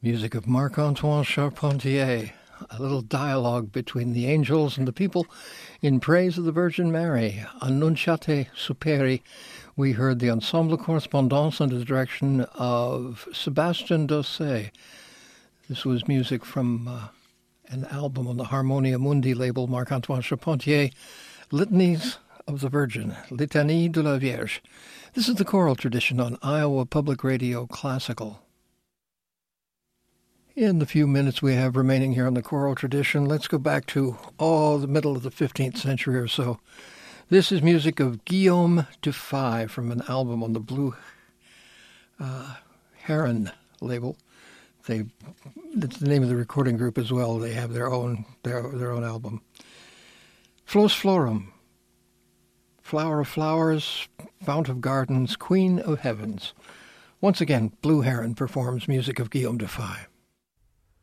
Music of Marc-Antoine Charpentier, a little dialogue between the angels and the people in praise of the Virgin Mary. Annunciate Superi. We heard the Ensemble Correspondance under the direction of Sébastien Dosset. This was music from an album on the Harmonia Mundi label, Marc-Antoine Charpentier, Litanies of the Virgin, Litanie de la Vierge. This is the choral tradition on Iowa Public Radio Classical. In the few minutes we have remaining here on the choral tradition, let's go back to, the middle of the 15th century or so. This is music of Guillaume Dufay from an album on the Blue Heron label. It's the name of the recording group as well. They have their own album. Flos Florum, Flower of Flowers, Fount of Gardens, Queen of Heavens. Once again, Blue Heron performs music of Guillaume Dufay.